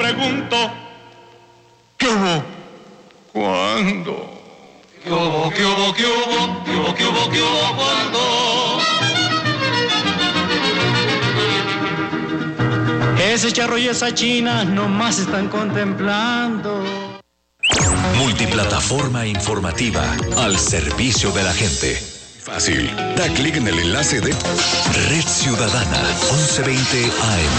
pregunto, ¿qué hubo? ¿Cuándo? ¿Qué hubo, qué hubo, qué hubo, qué hubo, qué hubo, qué hubo, cuándo? Ese charro y esa china nomás están contemplando. Multiplataforma informativa al servicio de la gente. Fácil. Da clic en el enlace de Red Ciudadana 1120 AM.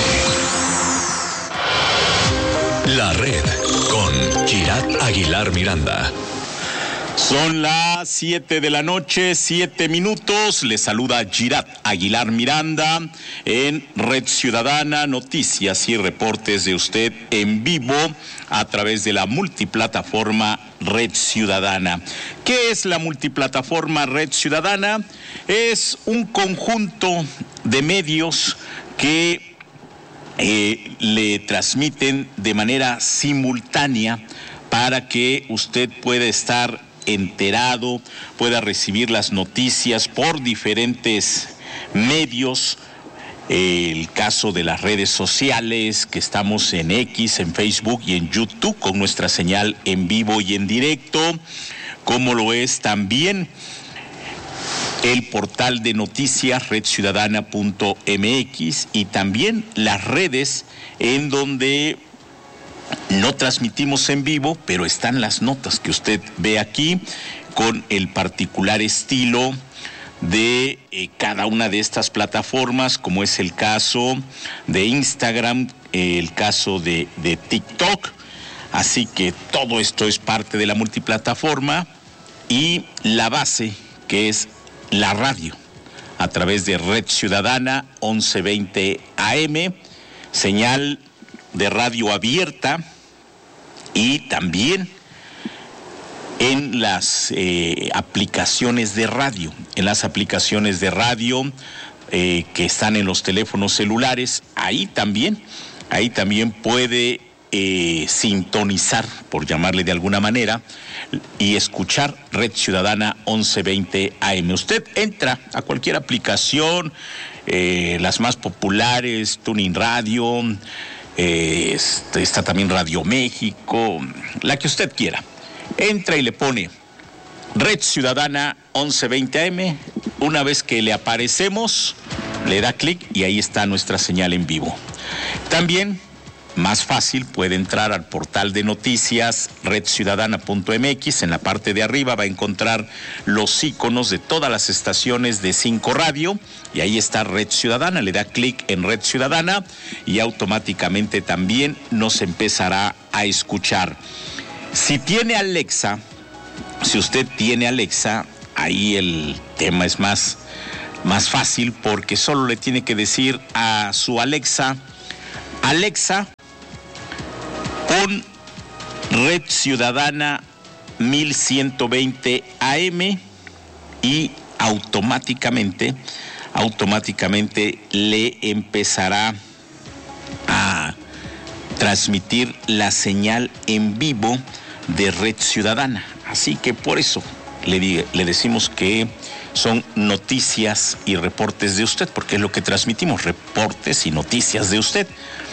La Red con Girat Aguilar Miranda. Son las 7 de la noche, 7 minutos. Les saluda Girat Aguilar Miranda en Red Ciudadana, noticias y reportes de usted en vivo a través de la multiplataforma Red Ciudadana. ¿Qué es la multiplataforma Red Ciudadana? Es un conjunto de medios que le transmiten de manera simultánea para que usted pueda estar enterado, pueda recibir las noticias por diferentes medios. El caso de las redes sociales, que estamos en X, en Facebook y en YouTube con nuestra señal en vivo y en directo, como lo es también el portal de noticias redciudadana.mx y también las redes en donde no transmitimos en vivo, pero están las notas que usted ve aquí con el particular estilo de cada una de estas plataformas, como es el caso de Instagram, el caso de TikTok. Así que todo esto es parte de la multiplataforma y la base, que es la radio, a través de Red Ciudadana 1120 AM, señal de radio abierta, y también en las aplicaciones de radio, que están en los teléfonos celulares. Ahí también puede sintonizar, por llamarle de alguna manera, y escuchar Red Ciudadana 1120 AM. Usted entra a cualquier aplicación, las más populares, TuneIn Radio, está también Radio México, la que usted quiera. Entra y le pone Red Ciudadana 1120 AM. Una vez que le aparecemos, le da clic y ahí está nuestra señal en vivo. También, más fácil, puede entrar al portal de noticias redciudadana.mx. En la parte de arriba va a encontrar los iconos de todas las estaciones de 5 Radio y ahí está Red Ciudadana. Le da clic en Red Ciudadana y automáticamente también nos empezará a escuchar. Si usted tiene Alexa, ahí el tema es más fácil, porque solo le tiene que decir a su Alexa: pon Red Ciudadana 1120 AM y automáticamente le empezará a transmitir la señal en vivo de Red Ciudadana. Así que por eso le decimos que son noticias y reportes de usted, porque es lo que transmitimos, reportes y noticias de usted.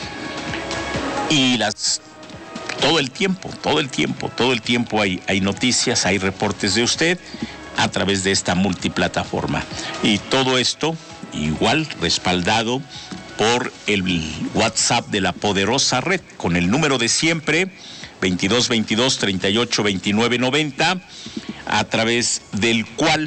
Y todo el tiempo hay noticias, hay reportes de usted a través de esta multiplataforma. Y todo esto igual respaldado por el WhatsApp de la poderosa red, con el número de siempre, 2222-382990, a través del cual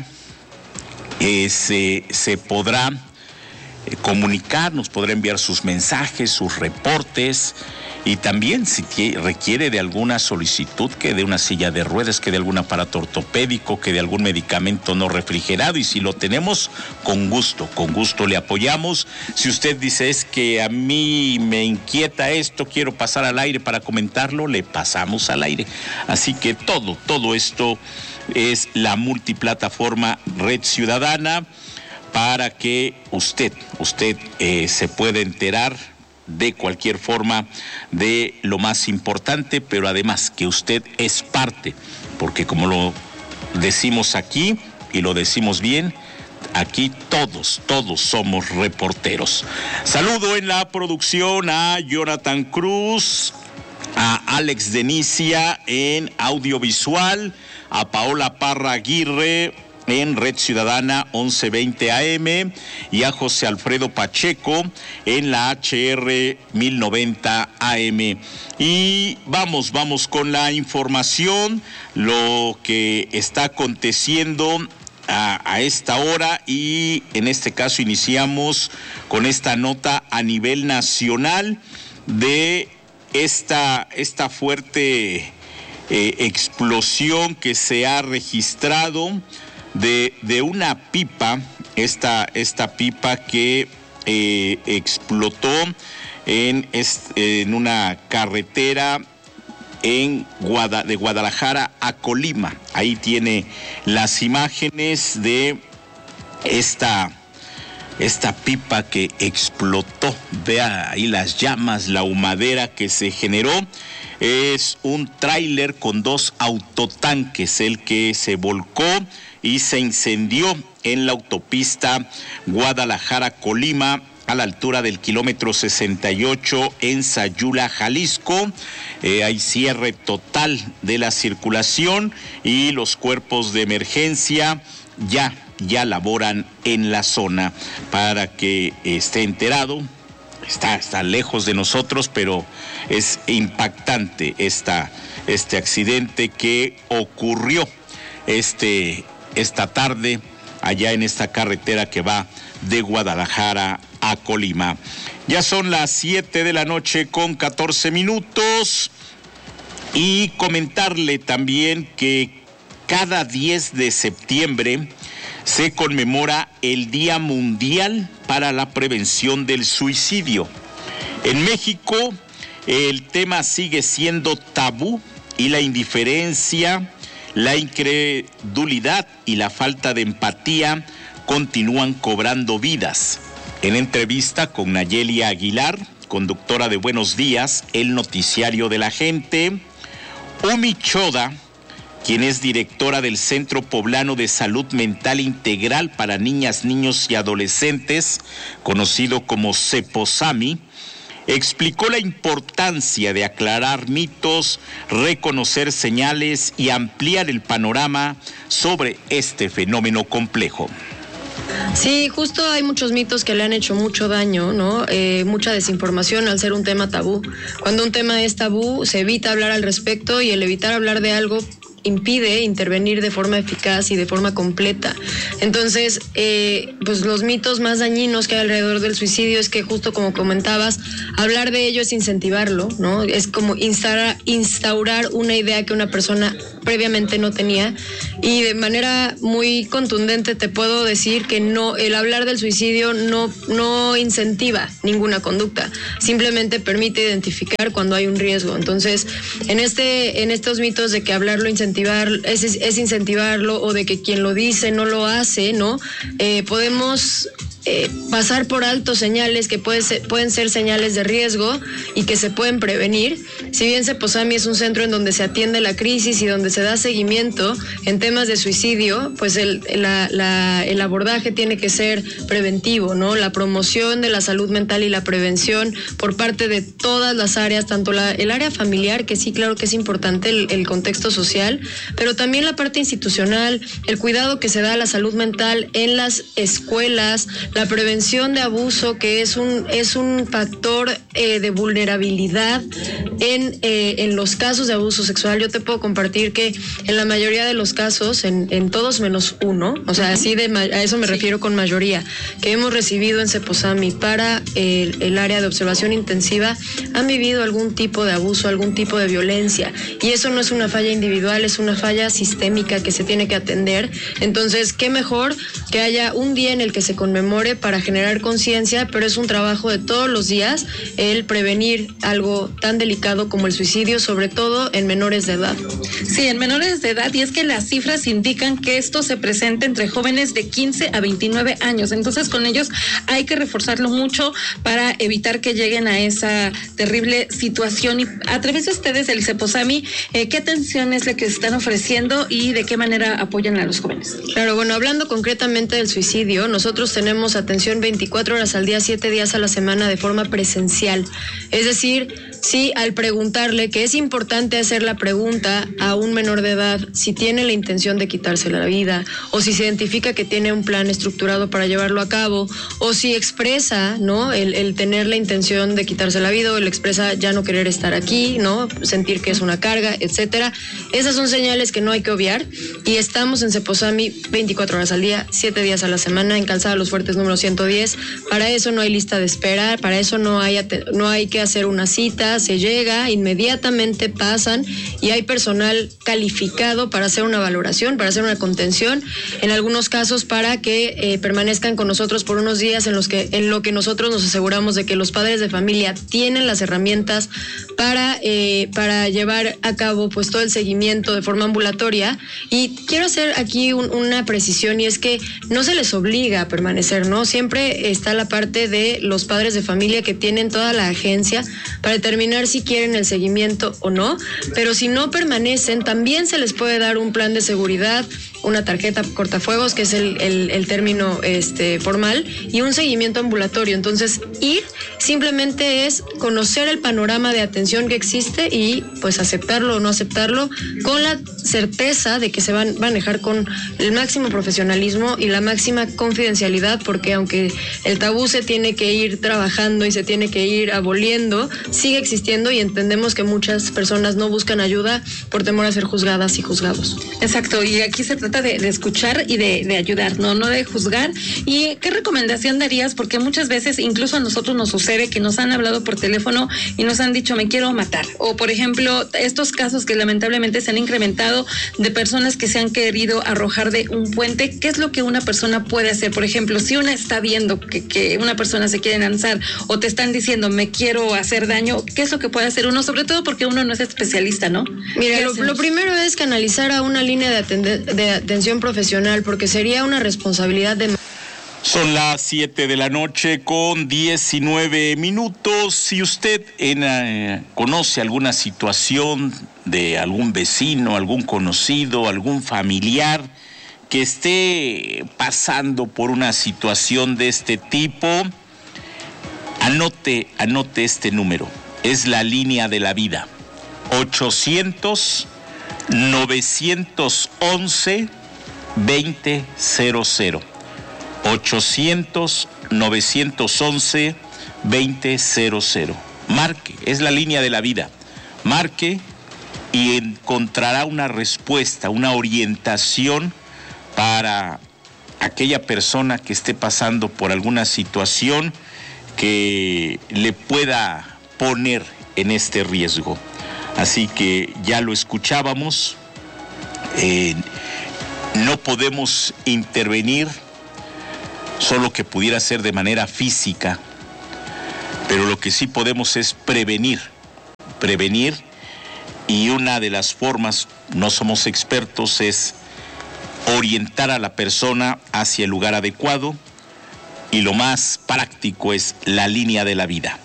se podrá comunicar, nos podrá enviar sus mensajes, sus reportes, y también si requiere de alguna solicitud, que de una silla de ruedas, que de algún aparato ortopédico, que de algún medicamento no refrigerado, y si lo tenemos, con gusto le apoyamos. Si usted dice, es que a mí me inquieta esto, quiero pasar al aire para comentarlo, le pasamos al aire. Así que todo esto es la multiplataforma Red Ciudadana, para que usted se pueda enterar de cualquier forma de lo más importante, pero además que usted es parte, porque como lo decimos aquí y lo decimos bien, aquí todos somos reporteros. Saludo en la producción a Jonathan Cruz, a Alex Denicia en audiovisual, a Paola Parra Aguirre en Red Ciudadana 1120 AM y a José Alfredo Pacheco en la HR 1090 AM. Y vamos con la información, lo que está aconteciendo a esta hora, y en este caso iniciamos con esta nota a nivel nacional de esta fuerte explosión que se ha registrado de una pipa, esta pipa que explotó en una carretera de Guadalajara a Colima. Ahí tiene las imágenes de esta pipa que explotó. Vea ahí las llamas, la humadera que se generó. Es un tráiler con 2 autotanques el que se volcó y se incendió en la autopista Guadalajara-Colima a la altura del kilómetro 68 en Sayula, Jalisco. Hay cierre total de la circulación y los cuerpos de emergencia ya laboran en la zona. Para que esté enterado, está lejos de nosotros, pero es impactante este accidente que ocurrió esta tarde allá en esta carretera que va de Guadalajara a Colima. Ya son las 7 de la noche con 14 minutos y comentarle también que cada 10 de septiembre se conmemora el Día Mundial para la Prevención del Suicidio. En México, el tema sigue siendo tabú y la indiferencia, la incredulidad y la falta de empatía continúan cobrando vidas. En entrevista con Nayelia Aguilar, conductora de Buenos Días, el noticiario de la gente, Umi Choda, quien es directora del Centro Poblano de Salud Mental Integral para Niñas, Niños y Adolescentes, conocido como CEPOSAMI, explicó la importancia de aclarar mitos, reconocer señales y ampliar el panorama sobre este fenómeno complejo. Sí, justo hay muchos mitos que le han hecho mucho daño, ¿no? Mucha desinformación al ser un tema tabú. Cuando un tema es tabú, se evita hablar al respecto, y el evitar hablar de algo impide intervenir de forma eficaz y de forma completa. Entonces, pues los mitos más dañinos que hay alrededor del suicidio es que, justo como comentabas, hablar de ello es incentivarlo, ¿no? Es como instaurar una idea que una persona previamente no tenía, y de manera muy contundente te puedo decir que no, el hablar del suicidio no incentiva ninguna conducta, simplemente permite identificar cuando hay un riesgo. Entonces, en estos mitos de que hablarlo es incentivarlo, o de que quien lo dice no lo hace, ¿no? Podemos pasar por alto señales que pueden ser señales de riesgo y que se pueden prevenir. Si bien CEPOSAMI es un centro en donde se atiende la crisis y donde se da seguimiento en temas de suicidio, pues el abordaje tiene que ser preventivo, ¿no? La promoción de la salud mental y la prevención por parte de todas las áreas, tanto el área familiar, que sí, claro que es importante el contexto social, pero también la parte institucional, el cuidado que se da a la salud mental en las escuelas, la prevención de abuso, que es un factor de vulnerabilidad en los casos de abuso sexual. Yo te puedo compartir que en la mayoría de los casos, en todos menos uno, o sea, así a eso me refiero con mayoría, que hemos recibido en CEPOSAMI para el área de observación intensiva, han vivido algún tipo de abuso, algún tipo de violencia, y eso no es una falla individual, es una falla sistémica que se tiene que atender. Entonces, qué mejor que haya un día en el que se conmemore para generar conciencia, pero es un trabajo de todos los días el prevenir algo tan delicado como el suicidio, sobre todo en menores de edad. Sí, en menores de edad, y es que las cifras indican que esto se presenta entre jóvenes de 15 a 29 años, entonces con ellos hay que reforzarlo mucho para evitar que lleguen a esa terrible situación. Y a través de ustedes, el CEPOSAMI, ¿qué atención es la que están ofreciendo y de qué manera apoyan a los jóvenes? Claro, bueno, hablando concretamente del suicidio, nosotros tenemos atención 24 horas al día, 7 días a la semana de forma presencial. Es decir, sí, al preguntarle, que es importante hacer la pregunta a un menor de edad si tiene la intención de quitarse la vida, o si se identifica que tiene un plan estructurado para llevarlo a cabo, o si expresa, ¿no?, el tener la intención de quitarse la vida, o él expresa ya no querer estar aquí, ¿no?, sentir que es una carga, etcétera. Esas son señales que no hay que obviar, y estamos en Ceposami 24 horas al día, 7 días a la semana, en Calzada Los Fuertes número 110. Para eso no hay lista de espera, para eso no hay que hacer una cita, se llega, inmediatamente pasan y hay personal calificado para hacer una valoración, para hacer una contención, en algunos casos para que permanezcan con nosotros por unos días en lo que nosotros nos aseguramos de que los padres de familia tienen las herramientas para llevar a cabo pues todo el seguimiento de forma ambulatoria. Y quiero hacer aquí una precisión, y es que no se les obliga a permanecer, ¿no? Siempre está la parte de los padres de familia que tienen toda la agencia para determinar si quieren el seguimiento o no, pero si no permanecen, también se les puede dar un plan de seguridad, una tarjeta cortafuegos, que es el término formal, y un seguimiento ambulatorio. Entonces, ir simplemente es conocer el panorama de atención que existe y pues aceptarlo o no aceptarlo, con la certeza de que se van a manejar con el máximo profesionalismo y la máxima confidencialidad, porque aunque el tabú se tiene que ir trabajando y se tiene que ir aboliendo, sigue existiendo, y entendemos que muchas personas no buscan ayuda por temor a ser juzgadas y juzgados. Exacto, y aquí se trata de escuchar y de ayudar, no de juzgar. ¿Y qué recomendación darías? Porque muchas veces, incluso a nosotros nos sucede que nos han hablado por teléfono y nos han dicho, me quiero matar. O, por ejemplo, estos casos que lamentablemente se han incrementado de personas que se han querido arrojar de un puente. ¿Qué es lo que una persona puede hacer? Por ejemplo, si una está viendo que una persona se quiere lanzar, o te están diciendo, me quiero hacer daño, ¿qué es lo que puede hacer uno? Sobre todo porque uno no es especialista, ¿no? Mira, lo primero es canalizar a una línea de atención profesional, porque sería una responsabilidad de... Son las 7 de la noche con 19 minutos. Si usted conoce alguna situación de algún vecino, algún conocido, algún familiar que esté pasando por una situación de este tipo, anote este número. Es la línea de la vida. 800-911-2000. 800-911-2000. Marque, es la línea de la vida. Marque y encontrará una respuesta, una orientación para aquella persona que esté pasando por alguna situación que le pueda poner en este riesgo. Así que ya lo escuchábamos, no podemos intervenir, solo que pudiera ser de manera física, pero lo que sí podemos es prevenir, y una de las formas, no somos expertos, es orientar a la persona hacia el lugar adecuado, y lo más práctico es la línea de la vida.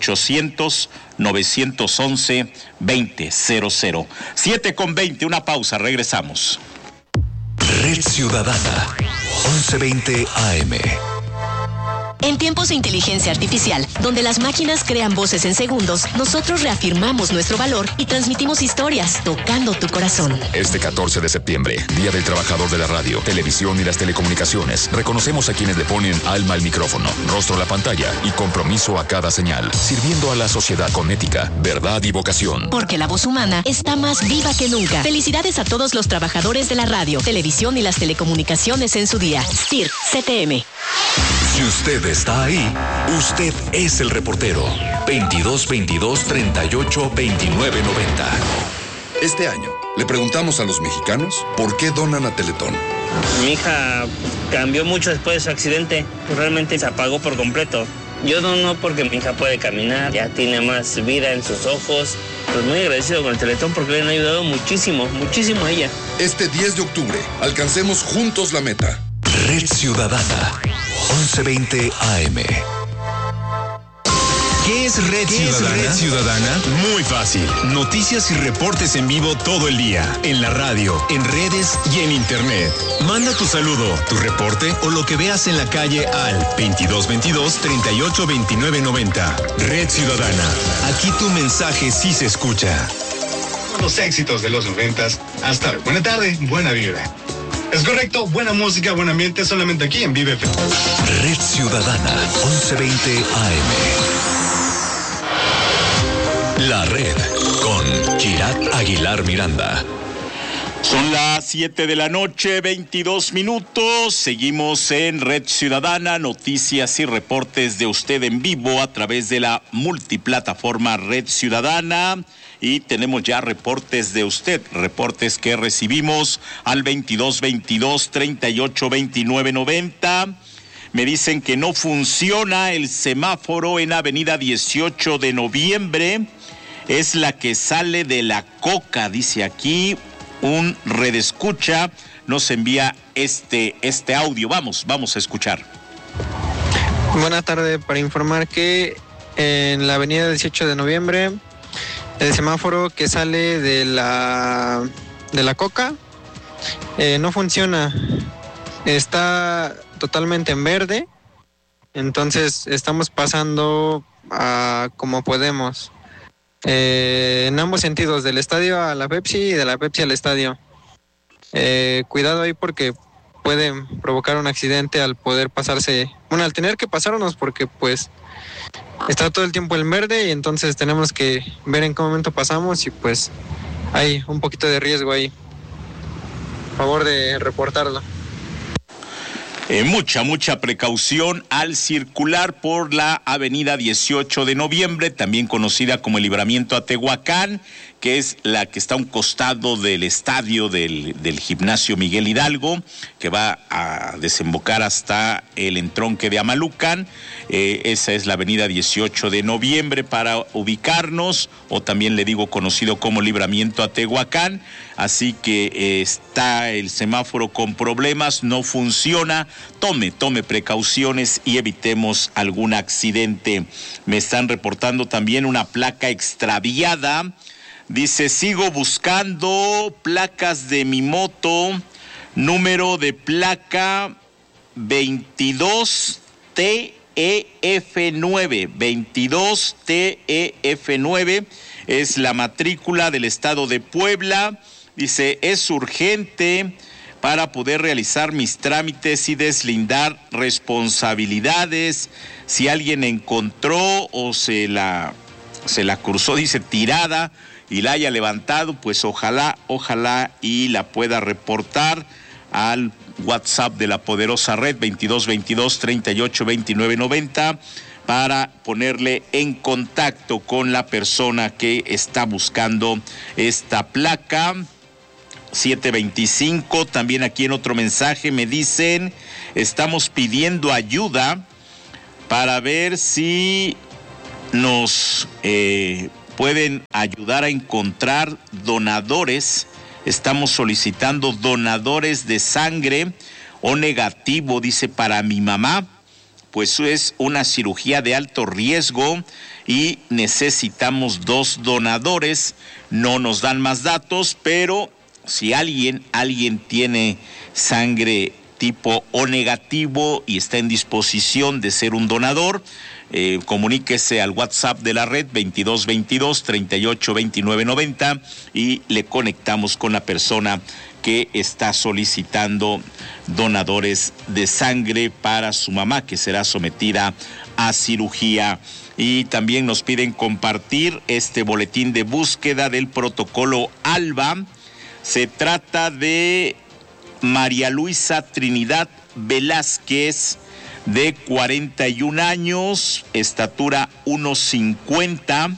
800-911-2000. 7:20, una pausa, regresamos. Red Ciudadana, 1120 AM. En tiempos de inteligencia artificial, donde las máquinas crean voces en segundos, nosotros reafirmamos nuestro valor y transmitimos historias, tocando tu corazón. Este 14 de septiembre, Día del Trabajador de la Radio, Televisión y las Telecomunicaciones, reconocemos a quienes le ponen alma al micrófono, rostro a la pantalla y compromiso a cada señal, sirviendo a la sociedad con ética, verdad y vocación. Porque la voz humana está más viva que nunca. Felicidades a todos los trabajadores de la radio, televisión y las telecomunicaciones en su día. CIR, CTM. Si usted está ahí, usted es el reportero. 2222-382990. Este año, le preguntamos a los mexicanos por qué donan a Teletón. Mi hija cambió mucho después de su accidente. Realmente se apagó por completo. Yo dono porque mi hija puede caminar, ya tiene más vida en sus ojos. Pues muy agradecido con el Teletón porque le han ayudado muchísimo, muchísimo a ella. Este 10 de octubre, alcancemos juntos la meta. Red Ciudadana, 1120 AM. ¿Qué es Red Ciudadana? Muy fácil. Noticias y reportes en vivo todo el día. En la radio, en redes y en internet. Manda tu saludo, tu reporte o lo que veas en la calle al 2222-382990. Red Ciudadana. Aquí tu mensaje sí se escucha. Los éxitos de los 90s. Hasta hoy. Buena tarde, buena vibra. Es correcto, buena música, buen ambiente, solamente aquí en Vive FM. Red Ciudadana, 1120 AM. La Red, con Kirat Aguilar Miranda. Son las 7 de la noche, 22 minutos. Seguimos en Red Ciudadana, noticias y reportes de usted en vivo a través de la multiplataforma Red Ciudadana. Y tenemos ya reportes de usted, reportes que recibimos al 2222-382990. Me dicen que no funciona el semáforo en Avenida 18 de Noviembre. Es la que sale de la Coca, dice aquí. Un redescucha nos envía este audio. Vamos a escuchar. Buenas tardes, para informar que en la Avenida 18 de Noviembre el semáforo que sale de la Coca no funciona, está totalmente en verde, entonces estamos pasando como podemos, en ambos sentidos, del estadio a la Pepsi y de la Pepsi al estadio. Cuidado ahí porque pueden provocar un accidente al poder pasarse, al tener que pasarnos, porque pues está todo el tiempo en verde y entonces tenemos que ver en qué momento pasamos y pues hay un poquito de riesgo ahí. Por favor de reportarlo. Mucha precaución al circular por la Avenida 18 de Noviembre, también conocida como el Libramiento a Tehuacán, que es la que está a un costado del estadio del Gimnasio Miguel Hidalgo, que va a desembocar hasta el entronque de Amalucan. Esa es la Avenida 18 de Noviembre para ubicarnos, o también le digo conocido como Libramiento a Tehuacán. Así que está el semáforo con problemas, no funciona. Tome precauciones y evitemos algún accidente. Me están reportando también una placa extraviada. Dice, sigo buscando placas de mi moto, número de placa 22TEF9, 22TEF9, es la matrícula del estado de Puebla. Dice, es urgente para poder realizar mis trámites y deslindar responsabilidades. Si alguien encontró o se la cruzó, dice, tirada, y la haya levantado, pues ojalá y la pueda reportar al WhatsApp de la poderosa red 2222-382990 para ponerle en contacto con la persona que está buscando esta placa. 725, también aquí en otro mensaje me dicen, estamos pidiendo ayuda para ver si nos pueden ayudar a encontrar donadores. Estamos solicitando donadores de sangre O negativo, dice, para mi mamá, pues es una cirugía de alto riesgo y necesitamos 2 donadores. No nos dan más datos, pero si alguien tiene sangre tipo O negativo y está en disposición de ser un donador, comuníquese al WhatsApp de la red 2222-382990 y le conectamos con la persona que está solicitando donadores de sangre para su mamá, que será sometida a cirugía. Y también nos piden compartir este boletín de búsqueda del protocolo ALBA. Se trata de María Luisa Trinidad Velázquez, de 41 años, estatura 1.50,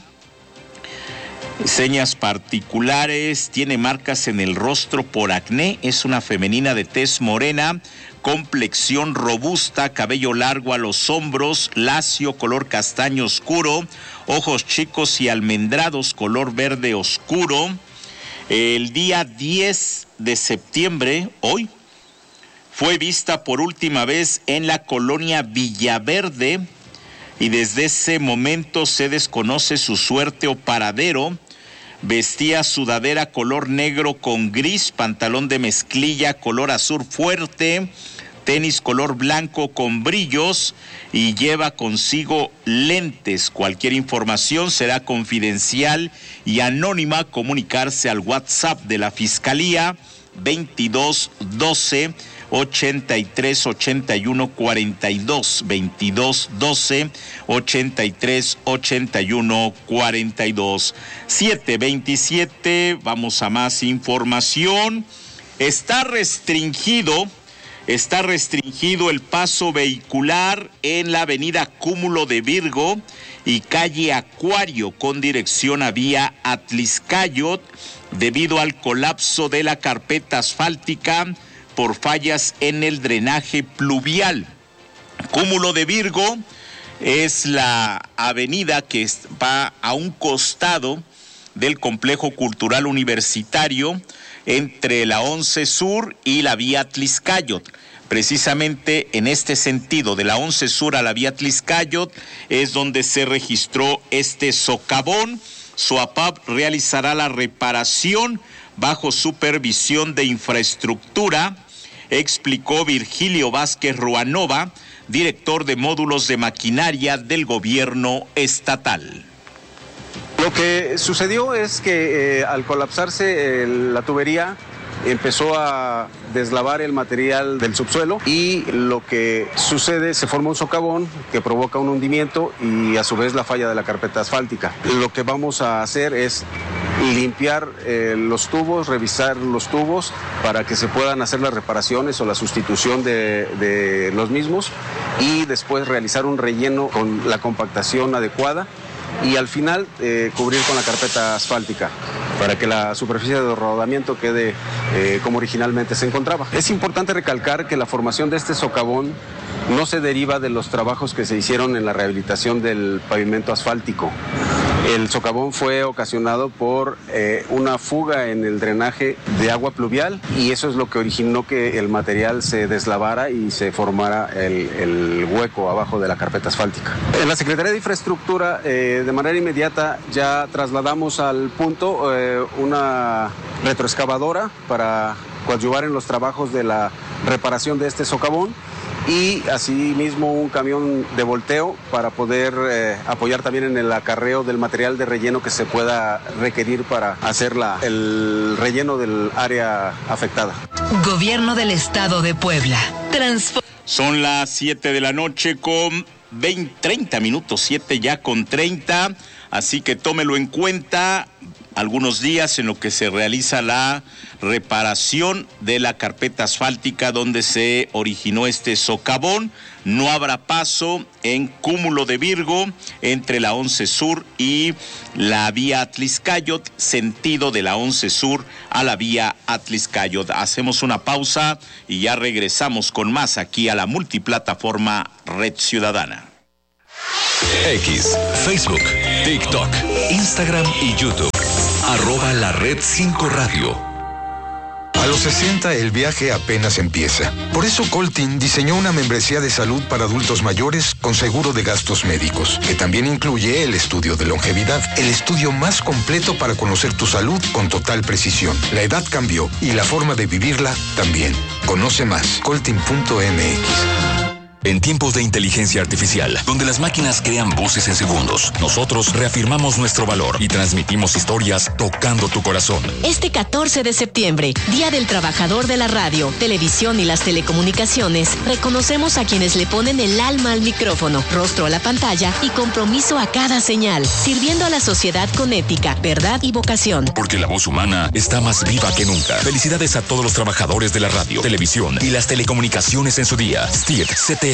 señas particulares, tiene marcas en el rostro por acné, es una femenina de tez morena, complexión robusta, cabello largo a los hombros, lacio, color castaño oscuro, ojos chicos y almendrados, color verde oscuro. El día 10 de septiembre, hoy, fue vista por última vez en la colonia Villaverde, y desde ese momento se desconoce su suerte o paradero. Vestía sudadera color negro con gris, pantalón de mezclilla color azul fuerte, tenis color blanco con brillos y lleva consigo lentes. Cualquier información será confidencial y anónima. Comunicarse al WhatsApp de la Fiscalía 2212 83 81 42, 2212 83 81 42. 7:27, vamos a más información. Está restringido el paso vehicular en la avenida Cúmulo de Virgo y calle Acuario con dirección a vía Atliscayot debido al colapso de la carpeta asfáltica por fallas en el drenaje pluvial. Cúmulo de Virgo es la avenida que va a un costado del complejo cultural universitario entre la 11 Sur y la vía Atliscayot. Precisamente en este sentido, de la 11 Sur a la vía Atliscayot, es donde se registró este socavón. SOAPAP realizará la reparación bajo supervisión de infraestructura, explicó Virgilio Vázquez Ruanova, director de módulos de maquinaria del gobierno estatal. Lo que sucedió es que al colapsarse la tubería empezó a deslavar el material del subsuelo y lo que sucede, se forma un socavón que provoca un hundimiento y a su vez la falla de la carpeta asfáltica. Lo que vamos a hacer es limpiar los tubos, revisar los tubos para que se puedan hacer las reparaciones o la sustitución de los mismos y después realizar un relleno con la compactación adecuada y al final cubrir con la carpeta asfáltica para que la superficie de rodamiento quede como originalmente se encontraba. Es importante recalcar que la formación de este socavón no se deriva de los trabajos que se hicieron en la rehabilitación del pavimento asfáltico. El socavón fue ocasionado por una fuga en el drenaje de agua pluvial y eso es lo que originó que el material se deslavara y se formara el hueco abajo de la carpeta asfáltica. En la Secretaría de Infraestructura, de manera inmediata, ya trasladamos al punto una retroexcavadora para coadyuvar en los trabajos de la reparación de este socavón y asimismo un camión de volteo para poder apoyar también en el acarreo del material de relleno que se pueda requerir para hacer el relleno del área afectada. Gobierno del Estado de Puebla. Son las 7 de la noche con 30 minutos, 7 ya con 30, así que tómelo en cuenta. Algunos días en lo que se realiza la reparación de la carpeta asfáltica donde se originó este socavón. No habrá paso en Cúmulo de Virgo entre la 11 Sur y la vía Atliscayot, sentido de la 11 Sur a la vía Atliscayot. Hacemos una pausa y ya regresamos con más aquí a la multiplataforma Red Ciudadana. X, Facebook, TikTok, Instagram y YouTube. @la Red 5 Radio. A los 60 el viaje apenas empieza. Por eso Coltin diseñó una membresía de salud para adultos mayores con seguro de gastos médicos, que también incluye el estudio de longevidad, el estudio más completo para conocer tu salud con total precisión. La edad cambió y la forma de vivirla también. Conoce más, coltin.mx. En tiempos de inteligencia artificial, donde las máquinas crean voces en segundos, nosotros reafirmamos nuestro valor y transmitimos historias tocando tu corazón. Este 14 de septiembre, Día del Trabajador de la Radio, Televisión y las Telecomunicaciones, reconocemos a quienes le ponen el alma al micrófono, rostro a la pantalla y compromiso a cada señal, sirviendo a la sociedad con ética, verdad y vocación. Porque la voz humana está más viva que nunca. Felicidades a todos los trabajadores de la radio, televisión y las telecomunicaciones en su día. STIR CTM.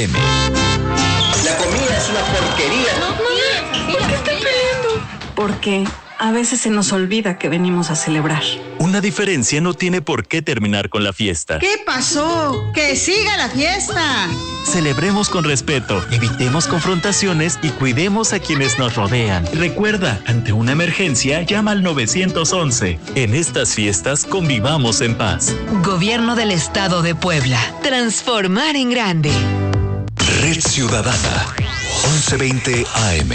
La comida es una porquería. No, ¿por qué están peleando? Porque a veces se nos olvida que venimos a celebrar. Una diferencia no tiene por qué terminar con la fiesta. ¿Qué pasó? ¡Que siga la fiesta! Celebremos con respeto, evitemos confrontaciones y cuidemos a quienes nos rodean. Recuerda, ante una emergencia, llama al 911. En estas fiestas, convivamos en paz. Gobierno del Estado de Puebla. Transformar en grande. Red Ciudadana. 1120 AM.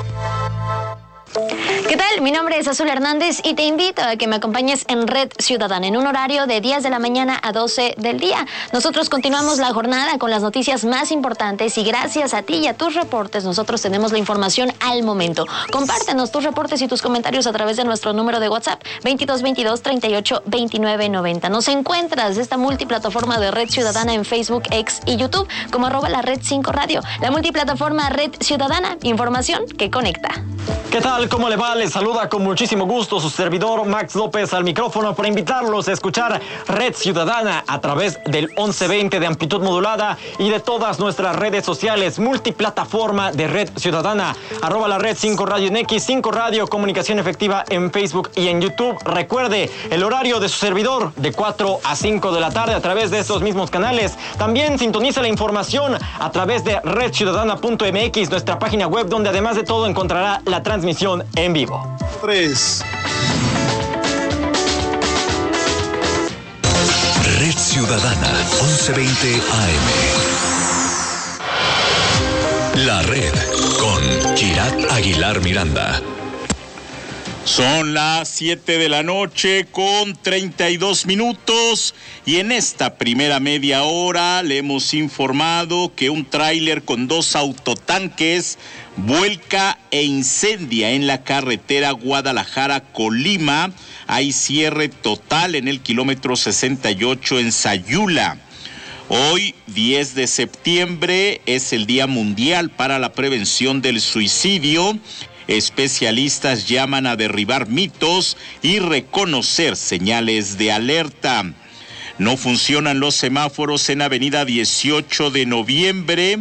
¿Qué tal? Mi nombre es Azul Hernández y te invito a que me acompañes en Red Ciudadana en un horario de 10 de la mañana a 12 del día. Nosotros continuamos la jornada con las noticias más importantes y gracias a ti y a tus reportes nosotros tenemos la información al momento. Compártenos tus reportes y tus comentarios a través de nuestro número de WhatsApp 2222 38 29 90. Nos encuentras esta multiplataforma de Red Ciudadana en Facebook, X y YouTube como @la Red 5 Radio. La multiplataforma Red Ciudadana, información que conecta. ¿Qué tal? ¿Cómo le va? Les saluda con muchísimo gusto su servidor Max López al micrófono para invitarlos a escuchar Red Ciudadana a través del 1120 de amplitud modulada y de todas nuestras redes sociales, multiplataforma de Red Ciudadana, @la Red 5 Radio en X, 5 Radio, comunicación efectiva en Facebook y en YouTube. Recuerde, el horario de su servidor de 4 a 5 de la tarde a través de estos mismos canales. También sintoniza la información a través de redciudadana.mx, nuestra página web donde además de todo encontrará la transmisión en vivo. 3. Red Ciudadana, 1120 AM. La Red, con Kirat Aguilar Miranda. Son las 7 de la noche con 32 minutos y en esta primera media hora le hemos informado que un tráiler con 2 autotanques vuelca e incendia en la carretera Guadalajara-Colima. Hay cierre total en el kilómetro 68 en Sayula. Hoy, 10 de septiembre, es el Día Mundial para la Prevención del Suicidio. Especialistas llaman a derribar mitos y reconocer señales de alerta. No funcionan los semáforos en Avenida 18 de Noviembre,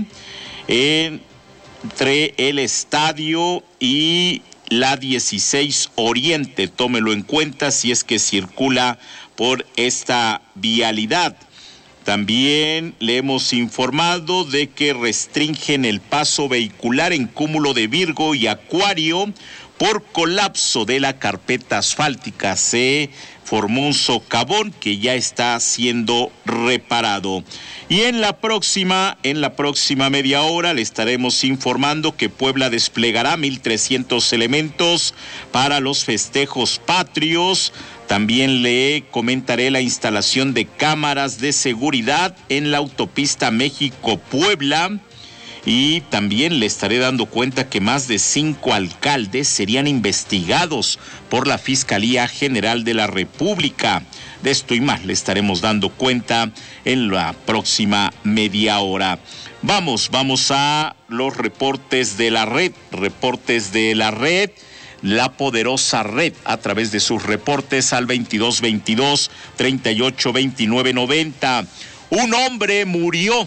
entre el estadio y la 16 Oriente. Tómelo en cuenta si es que circula por esta vialidad. También le hemos informado de que restringen el paso vehicular en Cúmulo de Virgo y Acuario por colapso de la carpeta asfáltica. Se formó un socavón que ya está siendo reparado. Y en la próxima media hora le estaremos informando que Puebla desplegará 1,300 elementos para los festejos patrios. También le comentaré la instalación de cámaras de seguridad en la autopista México-Puebla. Y también le estaré dando cuenta que más de 5 alcaldes serían investigados por la Fiscalía General de la República. De esto y más le estaremos dando cuenta en la próxima media hora. Vamos a los reportes de la red. La poderosa red a través de sus reportes al 2222 38 29 90. Un hombre murió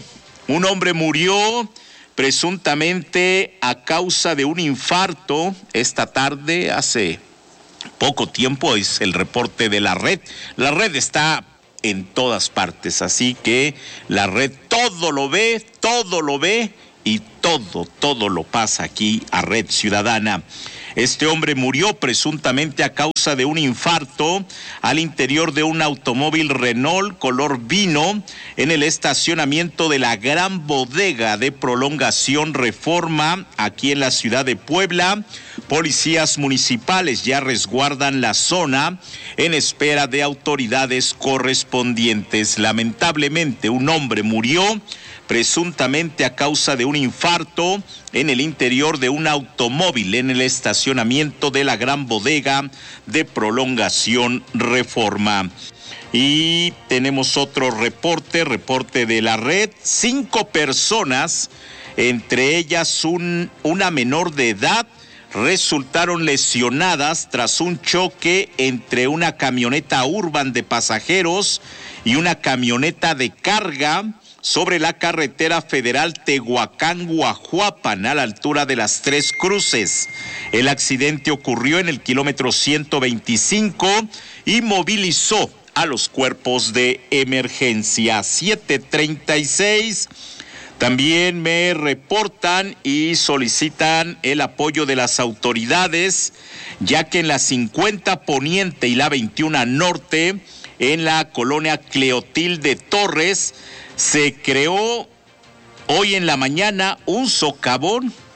presuntamente a causa de un infarto esta tarde, hace poco tiempo. Es el reporte de la red. La red está en todas partes, así que la red todo lo ve y todo lo pasa aquí a Red Ciudadana. Este hombre murió presuntamente a causa de un infarto al interior de un automóvil Renault color vino en el estacionamiento de la Gran Bodega de Prolongación Reforma aquí en la ciudad de Puebla. Policías municipales ya resguardan la zona en espera de autoridades correspondientes. Lamentablemente, un hombre murió presuntamente a causa de un infarto en el interior de un automóvil en el estacionamiento de la Gran Bodega de Prolongación Reforma. Y tenemos otro reporte de la red. 5 personas, entre ellas una menor de edad, resultaron lesionadas tras un choque entre una camioneta Urban de pasajeros y una camioneta de carga sobre la carretera federal Tehuacán-Guajuapan, a la altura de las Tres Cruces. El accidente ocurrió en el kilómetro 125 y movilizó a los cuerpos de emergencia. 7:36. También me reportan y solicitan el apoyo de las autoridades, ya que en la 50 Poniente y la 21 Norte, en la colonia Cleotilde Torres, se creó hoy en la mañana un socavón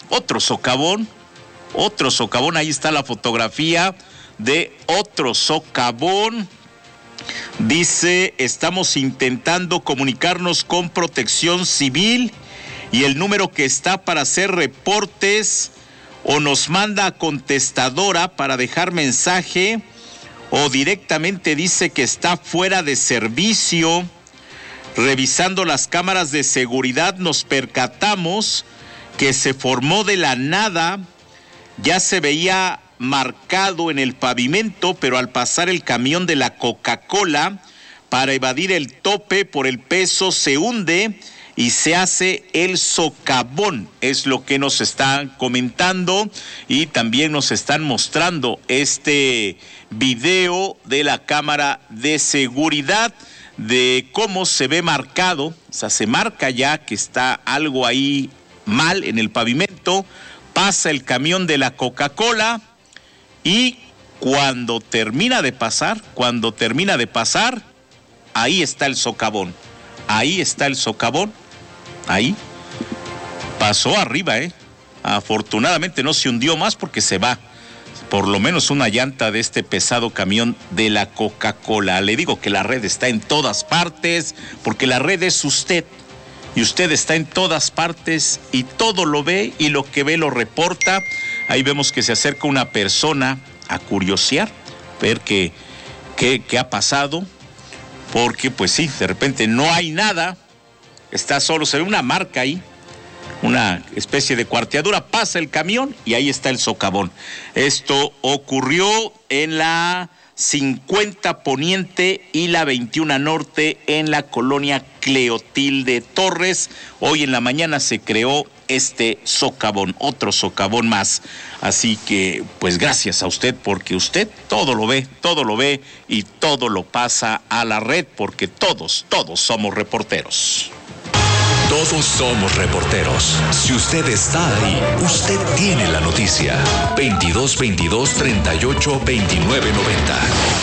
otro socavón, ahí está la fotografía de otro socavón. Dice, estamos intentando comunicarnos con Protección Civil y el número que está para hacer reportes o nos manda a contestadora para dejar mensaje o directamente dice que está fuera de servicio. Revisando las cámaras de seguridad nos percatamos que se formó de la nada, ya se veía marcado en el pavimento, pero al pasar el camión de la Coca-Cola para evadir el tope por el peso se hunde y se hace el socavón, es lo que nos están comentando y también nos están mostrando este video de la cámara de seguridad de cómo se ve marcado, o sea, se marca ya que está algo ahí mal en el pavimento, pasa el camión de la Coca-Cola y cuando termina de pasar, ahí está el socavón, ahí pasó arriba, afortunadamente no se hundió más porque se va por lo menos una llanta de este pesado camión de la Coca-Cola. Le digo que la red está en todas partes, porque la red es usted, y usted está en todas partes y todo lo ve y lo que ve lo reporta. Ahí vemos que se acerca una persona a curiosear, ver qué ha pasado, porque pues sí, de repente no hay nada, está solo, se ve una marca ahí, una especie de cuarteadura, pasa el camión y ahí está el socavón. Esto ocurrió en la 50 Poniente y la 21 Norte en la colonia Cleotilde Torres. Hoy en la mañana se creó este socavón, otro socavón más. Así que, pues gracias a usted, porque usted todo lo ve y todo lo pasa a la red, porque todos somos reporteros. Todos somos reporteros. Si usted está ahí, usted tiene la noticia. 2222-382990.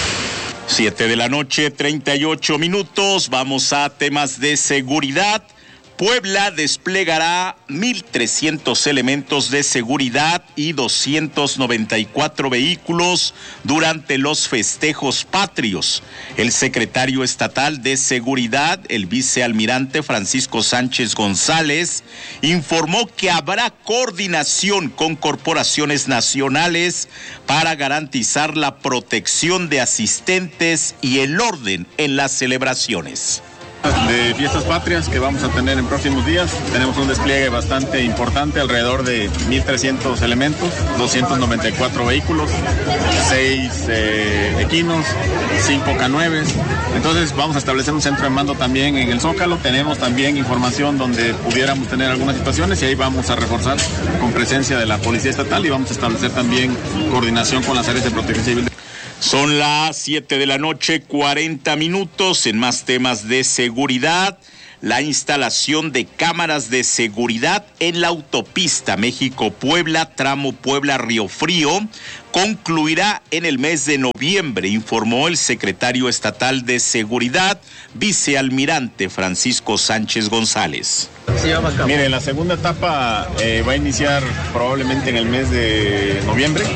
7:38 p.m. Vamos a temas de seguridad. Puebla desplegará 1,300 elementos de seguridad y 294 vehículos durante los festejos patrios. El secretario estatal de Seguridad, el vicealmirante Francisco Sánchez González, informó que habrá coordinación con corporaciones nacionales para garantizar la protección de asistentes y el orden en las celebraciones. De fiestas patrias que vamos a tener en próximos días. Tenemos un despliegue bastante importante, alrededor de 1,300 elementos, 294 vehículos, 6 equinos, 5 K9. Entonces vamos a establecer un centro de mando también en el Zócalo. Tenemos también información donde pudiéramos tener algunas situaciones y ahí vamos a reforzar con presencia de la Policía Estatal y vamos a establecer también coordinación con las áreas de protección civil. Son las 7:40 p.m. En más temas de seguridad, la instalación de cámaras de seguridad en la autopista México-Puebla, tramo Puebla-Río Frío, concluirá en el mes de noviembre, informó el secretario estatal de Seguridad, vicealmirante Francisco Sánchez González. Mire, la segunda etapa va a iniciar probablemente en el mes de noviembre.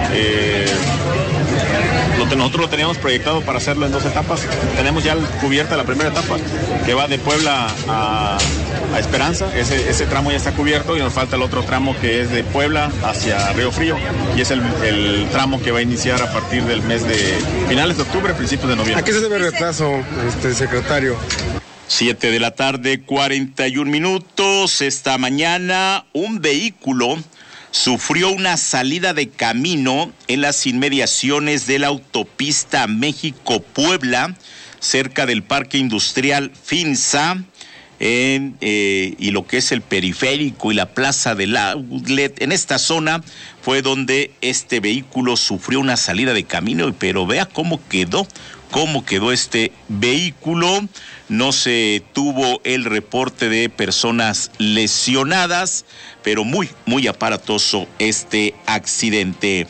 Nosotros lo teníamos proyectado para hacerlo en 2 etapas. Tenemos ya cubierta la primera etapa, que va de Puebla a Esperanza. Ese tramo ya está cubierto y nos falta el otro tramo que es de Puebla hacia Río Frío. Y es el tramo que va a iniciar a partir del mes de finales de octubre, principios de noviembre. ¿A qué se debe el retraso, secretario? 7:41 p.m. Esta mañana un vehículo sufrió una salida de camino en las inmediaciones de la autopista México-Puebla, cerca del Parque Industrial Finza, y lo que es el periférico y la plaza del Outlet. En esta zona fue donde este vehículo sufrió una salida de camino, pero vea cómo quedó este vehículo. No se tuvo el reporte de personas lesionadas, pero muy aparatoso este accidente.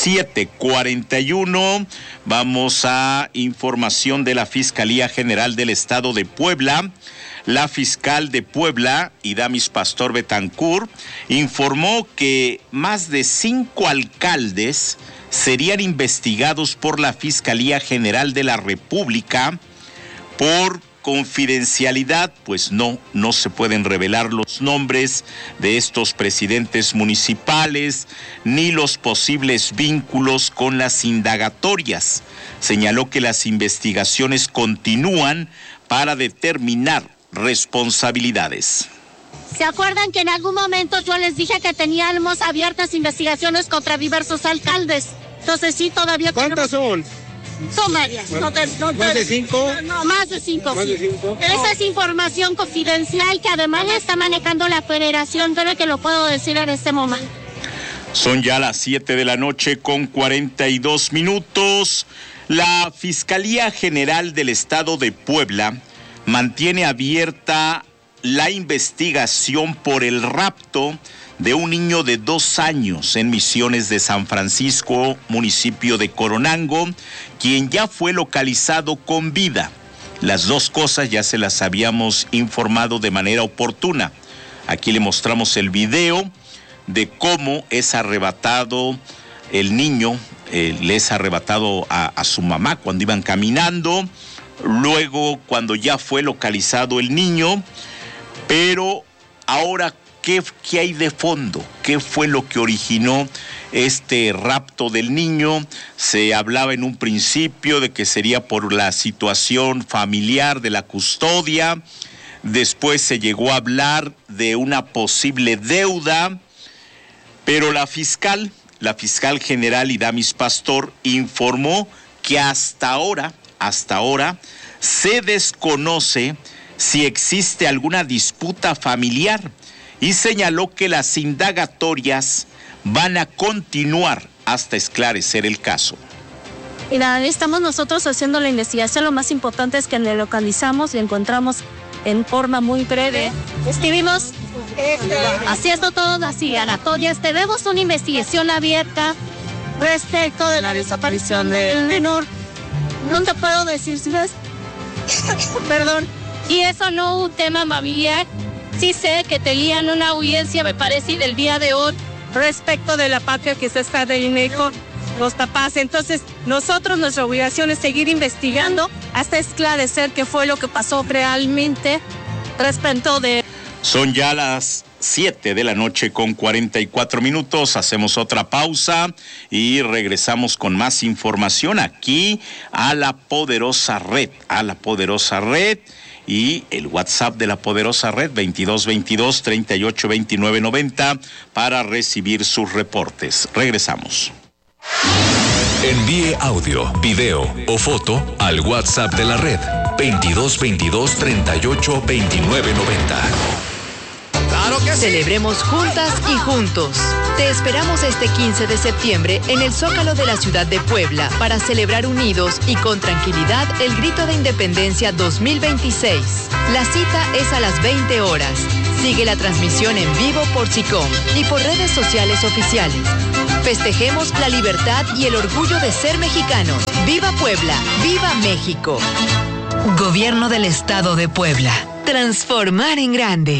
7:41, vamos a información de la Fiscalía General del Estado de Puebla. La fiscal de Puebla, Idamis Pastor Betancourt, informó que más de 5 alcaldes serían investigados por la Fiscalía General de la República por confidencialidad, pues no se pueden revelar los nombres de estos presidentes municipales ni los posibles vínculos con las indagatorias. Señaló que las investigaciones continúan para determinar responsabilidades. ¿Se acuerdan que en algún momento yo les dije que teníamos abiertas investigaciones contra diversos alcaldes? Entonces sí, todavía... ¿Cuántas son? Son varias. ¿Más de 5? No, más de 5. ¿Más de 5? Esa es información confidencial que además la está manejando la Federación, pero que lo puedo decir en este momento. Son ya las 7 de la noche con 42 minutos. La Fiscalía General del Estado de Puebla mantiene abierta la investigación por el rapto de un niño de 2 años en Misiones de San Francisco, municipio de Coronango, quien ya fue localizado con vida. Las dos cosas ya se las habíamos informado de manera oportuna. Aquí le mostramos el video de cómo es arrebatado el niño, le es arrebatado a su mamá cuando iban caminando, luego cuando ya fue localizado el niño, pero ahora, ¿qué hay de fondo? ¿Qué fue lo que originó este rapto del niño? Se hablaba en un principio de que sería por la situación familiar de la custodia. Después se llegó a hablar de una posible deuda. Pero la fiscal general Idamis Pastor informó que hasta ahora se desconoce si existe alguna disputa familiar y señaló que las indagatorias van a continuar hasta esclarecer el caso. Mira, estamos nosotros haciendo la investigación. Lo más importante es que le localizamos y encontramos en forma muy breve. Estuvimos haciendo todas las indagatorias. Tenemos una investigación abierta respecto de la desaparición del menor. No te puedo decir si es... Perdón. Y eso no es un tema familiar. Sí sé que tenían una audiencia, me parece, del día de hoy respecto de la patria que se está teniendo los papás. Entonces, nuestra obligación es seguir investigando hasta esclarecer qué fue lo que pasó realmente respecto de... Son ya las 7 de la noche con 44 minutos. Hacemos otra pausa y regresamos con más información aquí a La Poderosa Red. Y el WhatsApp de La Poderosa Red, 2222-382990, para recibir sus reportes. Regresamos. Envíe audio, video o foto al WhatsApp de la red, 2222-382990. Celebremos juntas y juntos. Te esperamos este 15 de septiembre en el Zócalo de la ciudad de Puebla para celebrar unidos y con tranquilidad el Grito de Independencia 2026. La cita es a las 20 horas. Sigue la transmisión en vivo por SICOM y por redes sociales oficiales. Festejemos la libertad y el orgullo de ser mexicanos. ¡Viva Puebla! ¡Viva México! Gobierno del Estado de Puebla. Transformar en grande.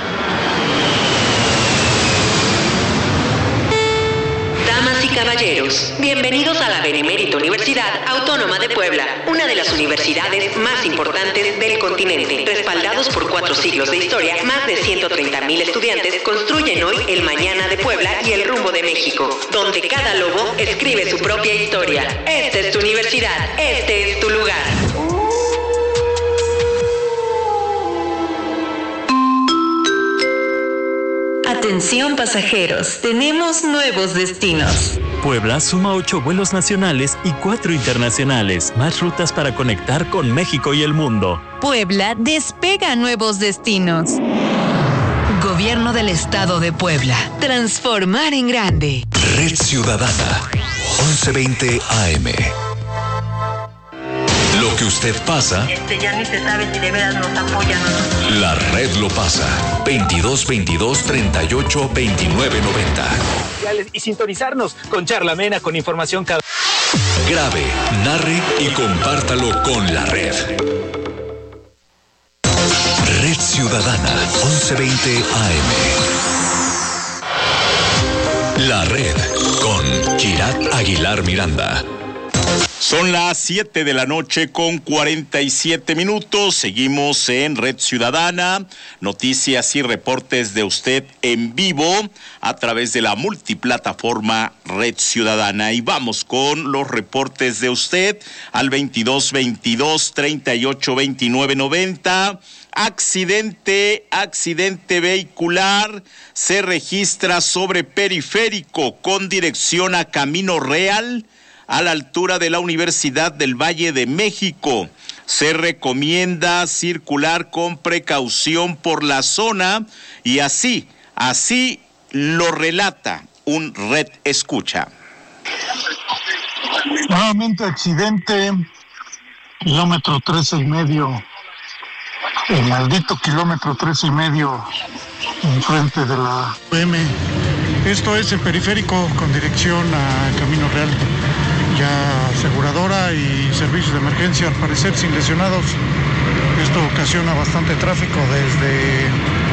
Damas y caballeros, bienvenidos a la Benemérita Universidad Autónoma de Puebla, una de las universidades más importantes del continente. Respaldados por 4 siglos de historia, más de 130,000 estudiantes construyen hoy el mañana de Puebla y el rumbo de México, donde cada lobo escribe su propia historia. Esta es tu universidad, este es tu lugar. Atención pasajeros, tenemos nuevos destinos. Puebla suma 8 vuelos nacionales y 4 internacionales, más rutas para conectar con México y el mundo. Puebla despega nuevos destinos. Gobierno del Estado de Puebla. Transformar en grande. Red Ciudadana, 1120 AM. Lo que usted pasa, Ya ni se sabe si de veras nos apoyan o no. la red lo pasa. 2222-382990. Y sintonizarnos con charla amena, con información cada... Grabe, narre y compártalo con la red. Red Red Ciudadana, 1120 AM. La Red, con Kirat Aguilar Miranda. Son las 7 de la noche con 47 minutos. Seguimos en Red Ciudadana, noticias y reportes de usted en vivo a través de la multiplataforma Red Ciudadana. Y vamos con los reportes de usted al 2222-382990. Accidente vehicular se registra sobre Periférico con dirección a Camino Real, a la altura de la Universidad del Valle de México. Se recomienda circular con precaución por la zona y así lo relata un Red Escucha. Nuevamente accidente, kilómetro 13.5, el maldito kilómetro 13.5 enfrente de la UM. Esto es el Periférico con dirección a Camino Real. Ya aseguradora y servicios de emergencia, al parecer sin lesionados. Esto ocasiona bastante tráfico desde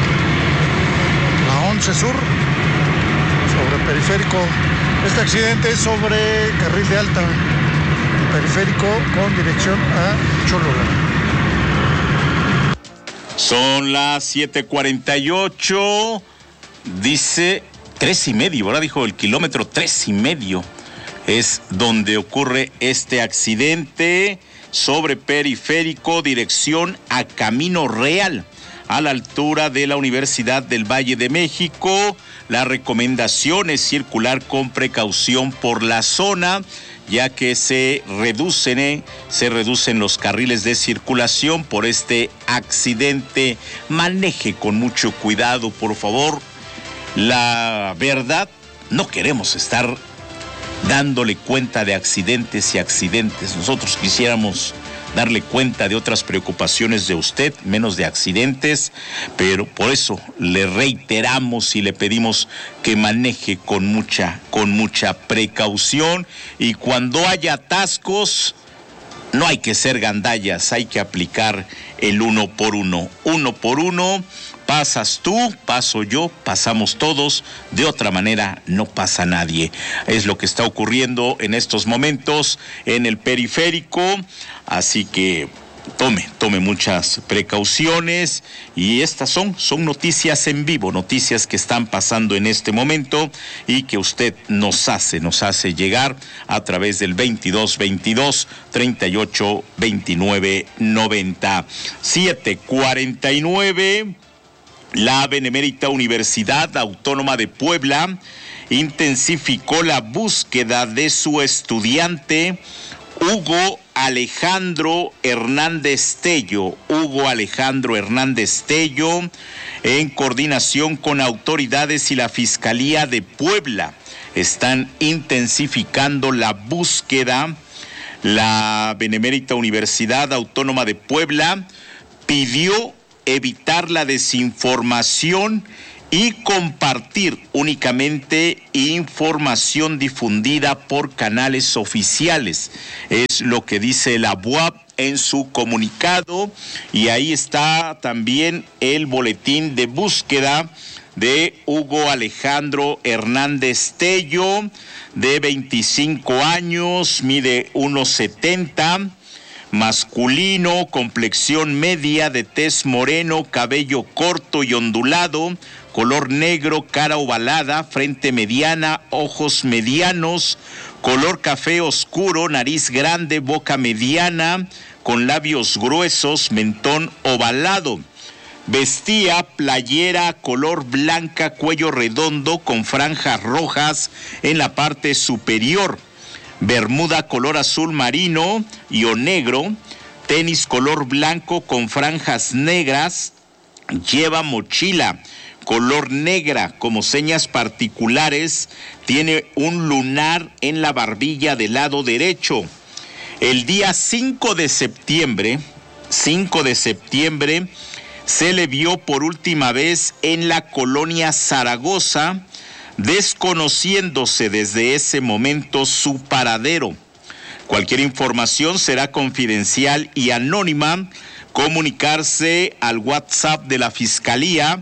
la 11 Sur sobre Periférico. Este accidente es sobre carril de alta, Periférico con dirección a Cholula. Son las 7:48, dice 3.5, ahora dijo el kilómetro 3.5. Es donde ocurre este accidente sobre Periférico, dirección a Camino Real, a la altura de la Universidad del Valle de México. La recomendación es circular con precaución por la zona, ya que se reducen los carriles de circulación por este accidente. Maneje con mucho cuidado, por favor. La verdad, no queremos estar dándole cuenta de accidentes y accidentes. Nosotros quisiéramos darle cuenta de otras preocupaciones de usted, menos de accidentes, pero por eso le reiteramos y le pedimos que maneje con mucha precaución, y cuando haya atascos no hay que ser gandallas, hay que aplicar el 1 por 1. 1 por 1. Pasas tú, paso yo, pasamos todos, de otra manera no pasa nadie. Es lo que está ocurriendo en estos momentos en el Periférico, así que tome muchas precauciones, y estas son noticias en vivo, noticias que están pasando en este momento y que usted nos hace llegar a través del 2222-382990. 7:49. La Benemérita Universidad Autónoma de Puebla intensificó la búsqueda de su estudiante Hugo Alejandro Hernández Tello, en coordinación con autoridades y la Fiscalía de Puebla. Están intensificando la búsqueda. La Benemérita Universidad Autónoma de Puebla pidió evitar la desinformación y compartir únicamente información difundida por canales oficiales. Es lo que dice la UAP en su comunicado, y ahí está también el boletín de búsqueda de Hugo Alejandro Hernández Tello, de 25 años, mide 1.70, masculino, complexión media, de tez moreno, cabello corto y ondulado, color negro, cara ovalada, frente mediana, ojos medianos, color café oscuro, nariz grande, boca mediana, con labios gruesos, mentón ovalado. Vestía playera color blanca, cuello redondo, con franjas rojas en la parte superior. Bermuda color azul marino y o negro, tenis color blanco con franjas negras, lleva mochila color negra como señas particulares, tiene un lunar en la barbilla del lado derecho. El día 5 de septiembre, se le vio por última vez en la colonia Zaragoza, desconociéndose desde ese momento su paradero. Cualquier información será confidencial y anónima. comunicarse al WhatsApp de la Fiscalía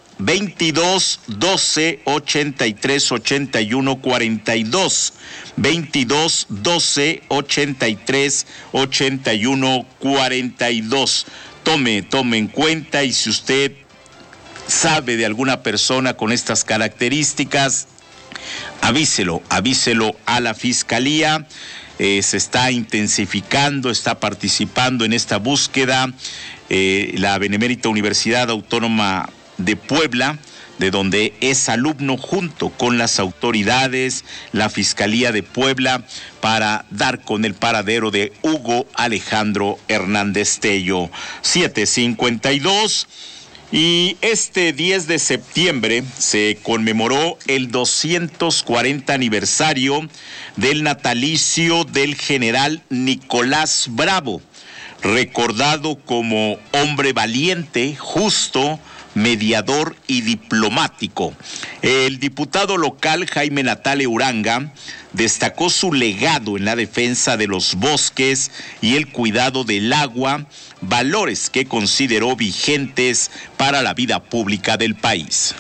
22 12 83 81 42, 22 12 83 81 42. Tome en cuenta, y si usted sabe de alguna persona con estas características, avíselo a la Fiscalía. Se está intensificando, está participando en esta búsqueda la Benemérita Universidad Autónoma de Puebla, de donde es alumno, junto con las autoridades, la Fiscalía de Puebla, para dar con el paradero de Hugo Alejandro Hernández Tello. 7:52. Y este 10 de septiembre se conmemoró el 240 aniversario del natalicio del general Nicolás Bravo, recordado como hombre valiente, justo, mediador y diplomático. El diputado local Jaime Natale Uranga destacó su legado en la defensa de los bosques y el cuidado del agua, valores que consideró vigentes para la vida pública del país.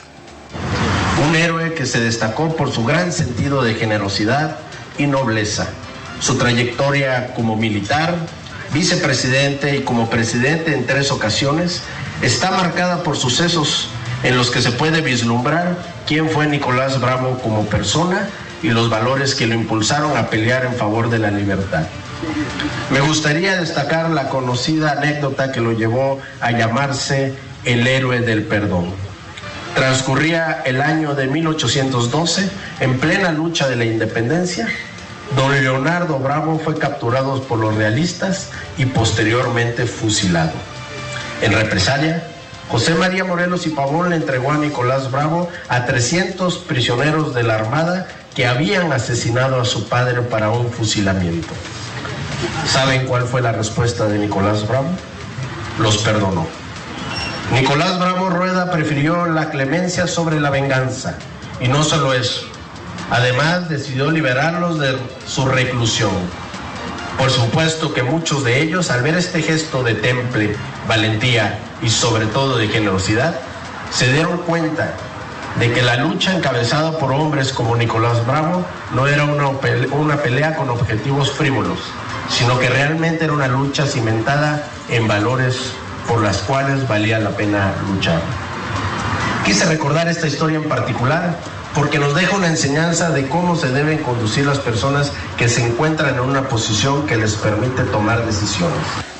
Un héroe que se destacó por su gran sentido de generosidad y nobleza. Su trayectoria como militar, vicepresidente y como presidente en 3 ocasiones está marcada por sucesos en los que se puede vislumbrar quién fue Nicolás Bravo como persona y los valores que lo impulsaron a pelear en favor de la libertad. Me gustaría destacar la conocida anécdota que lo llevó a llamarse el héroe del perdón. Transcurría el año de 1812, en plena lucha de la independencia. Don Leonardo Bravo fue capturado por los realistas y posteriormente fusilado. En represalia, José María Morelos y Pavón le entregó a Nicolás Bravo a 300 prisioneros de la Armada que habían asesinado a su padre para un fusilamiento. ¿Saben cuál fue la respuesta de Nicolás Bravo? Los perdonó. Nicolás Bravo Rueda prefirió la clemencia sobre la venganza, y no solo eso, además decidió liberarlos de su reclusión. Por supuesto que muchos de ellos, al ver este gesto de temple, valentía y sobre todo de generosidad, se dieron cuenta de que la lucha encabezada por hombres como Nicolás Bravo no era una pelea con objetivos frívolos, sino que realmente era una lucha cimentada en valores por las cuales valía la pena luchar. Quise recordar esta historia en particular porque nos deja una enseñanza de cómo se deben conducir las personas que se encuentran en una posición que les permite tomar decisiones.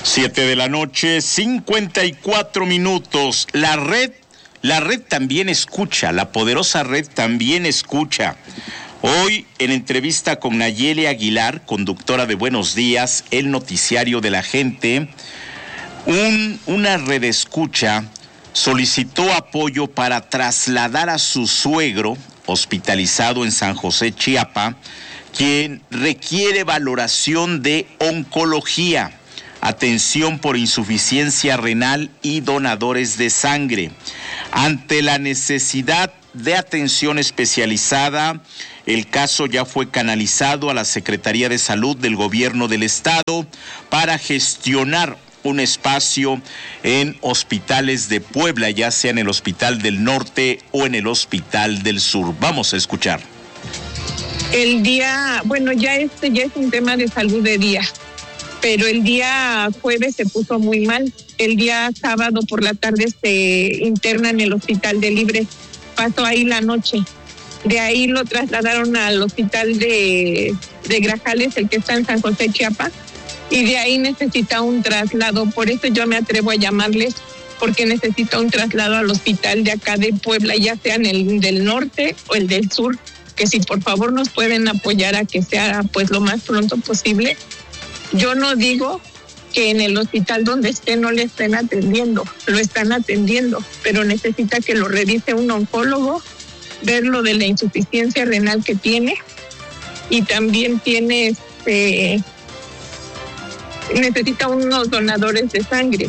7:54 p.m. La red también escucha, la poderosa red también escucha. Hoy, en entrevista con Nayeli Aguilar, conductora de Buenos Días, el noticiario de la gente, una red escucha solicitó apoyo para trasladar a su suegro, hospitalizado en San José, Chiapa, quien requiere valoración de oncología, atención por insuficiencia renal y donadores de sangre. Ante la necesidad de atención especializada, el caso ya fue canalizado a la Secretaría de Salud del Gobierno del Estado para gestionar un espacio en hospitales de Puebla, ya sea en el Hospital del Norte o en el Hospital del Sur. Vamos a escuchar. El día, bueno, ya es un tema de salud de día, pero el día jueves se puso muy mal. El día sábado por la tarde se interna en el Hospital de Libre, pasó ahí la noche. De ahí lo trasladaron al Hospital de Grajales, el que está en San José, Chiapas, y de ahí necesita un traslado. Por eso yo me atrevo a llamarles, porque necesita un traslado al hospital de acá de Puebla, ya sea en el del norte o el del sur, que si por favor nos pueden apoyar a que sea pues lo más pronto posible. Yo no digo que en el hospital donde esté no le estén atendiendo, lo están atendiendo, pero necesita que lo revise un oncólogo, ver lo de la insuficiencia renal que tiene, y también tiene necesita unos donadores de sangre.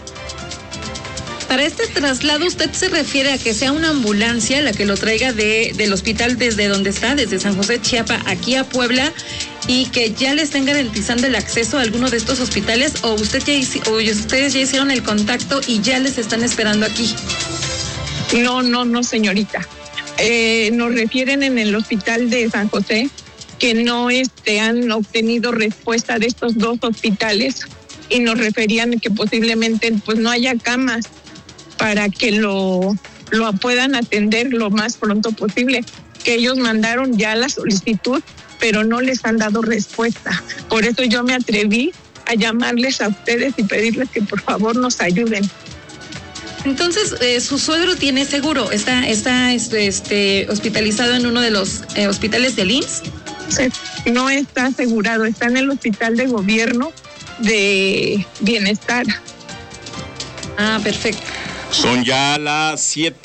Para este traslado, ¿usted se refiere a que sea una ambulancia la que lo traiga del hospital desde donde está, desde San José, Chiapa, aquí a Puebla, y que ya le estén garantizando el acceso a alguno de estos hospitales, o ustedes ya hicieron el contacto y ya les están esperando aquí. No, señorita. Nos refieren en el hospital de San José que no han obtenido respuesta de estos 2 hospitales y nos referían que posiblemente pues no haya camas para que lo puedan atender lo más pronto posible, que ellos mandaron ya la solicitud, pero no les han dado respuesta. Por eso yo me atreví a llamarles a ustedes y pedirles que por favor nos ayuden. Entonces, su suegro tiene seguro, está hospitalizado en uno de los hospitales del IMSS. No está asegurado, está en el hospital de gobierno de bienestar. Ah, perfecto. Son ya las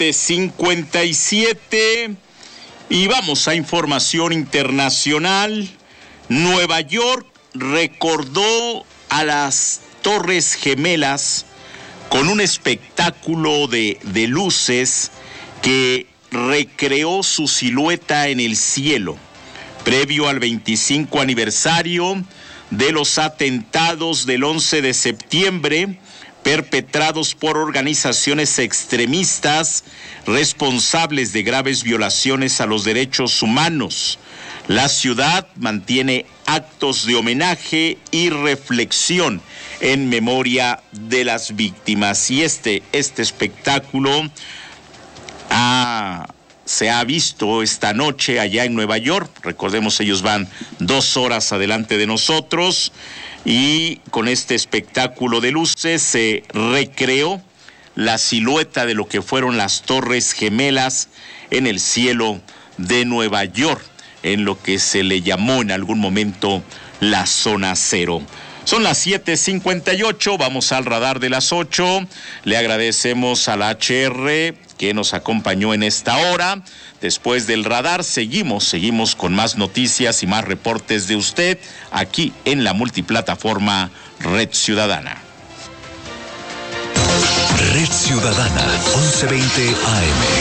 7:57 y vamos a información internacional. Nueva York recordó a las Torres Gemelas con un espectáculo de luces que recreó su silueta en el cielo, previo al 25 aniversario de los atentados del 11 de septiembre, perpetrados por organizaciones extremistas responsables de graves violaciones a los derechos humanos. La ciudad mantiene actos de homenaje y reflexión en memoria de las víctimas. Y este espectáculo se ha visto esta noche allá en Nueva York. Recordemos, ellos van 2 horas adelante de nosotros, y con este espectáculo de luces se recreó la silueta de lo que fueron las Torres Gemelas en el cielo de Nueva York, en lo que se le llamó en algún momento la zona cero. Son las 7:58, vamos al radar de las 8. Le agradecemos a la HR que nos acompañó en esta hora. Después del radar seguimos con más noticias y más reportes de usted aquí en la multiplataforma Red Ciudadana. Red Ciudadana, 1120 AM.